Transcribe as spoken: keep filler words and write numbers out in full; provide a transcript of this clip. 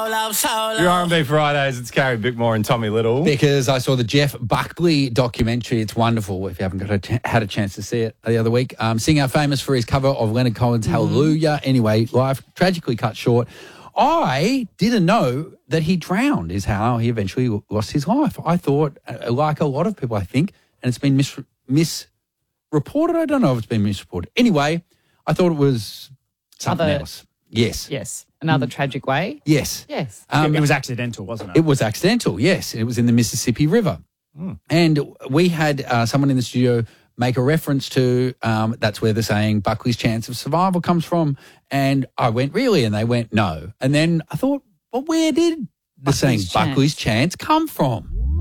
solo, solo. Your R and B Fridays, it's Carrie Bickmore and Tommy Little. Because I saw the Jeff Buckley documentary. It's wonderful if you haven't got a ch- had a chance to see it the other week. Um, singer famous for his cover of Leonard Cohen's Mm-hmm. Hallelujah. Anyway, life tragically cut short. I didn't know that he drowned is how he eventually lost his life. I thought, uh, like a lot of people, I think, and it's been mis- misreported. I don't know if it's been misreported. Anyway, I thought it was something Other- else. Yes. Yes. Another tragic way. Yes. Yes. Um, it was accidental, wasn't it? It was accidental, yes. It was in the Mississippi River. And we had uh, someone in the studio make a reference to um, that's where the saying Buckley's chance of survival comes from. And I went, really? And they went, no. And then I thought, well, where did the saying Buckley's chance. Buckley's chance come from?